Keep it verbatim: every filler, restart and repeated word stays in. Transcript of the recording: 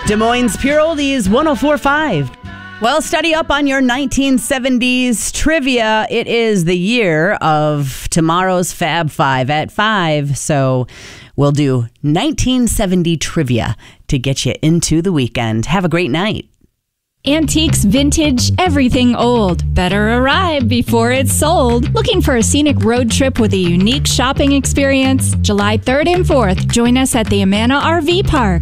Des Moines Pure Oldies one oh four point five. Well, study up on your nineteen seventies trivia. It is the year of tomorrow's Fab Five at five. So we'll do nineteen seventy trivia to get you into the weekend. Have a great night. Antiques, vintage, everything old. Better arrive before it's sold. Looking for a scenic road trip with a unique shopping experience? July third and fourth, join us at the Amana R V Park.